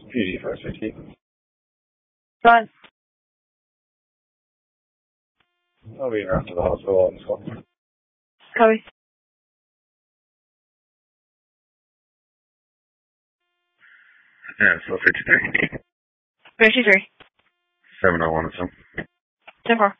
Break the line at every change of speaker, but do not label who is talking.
PG first 15.
Go on.
I'll be around to the hospital on this call.
Copy.
Yeah, so 53.
53.
701 or something.
10-4.